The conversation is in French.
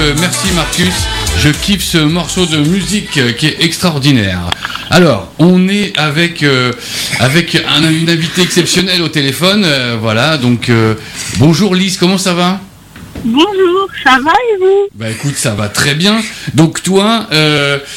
Merci Marcus, je kiffe ce morceau de musique qui est extraordinaire. Alors, on est avec une invitée exceptionnelle au téléphone, voilà, donc bonjour Lise, comment ça va ? Bonjour, ça va et vous ? Bah écoute, ça va très bien. Donc toi,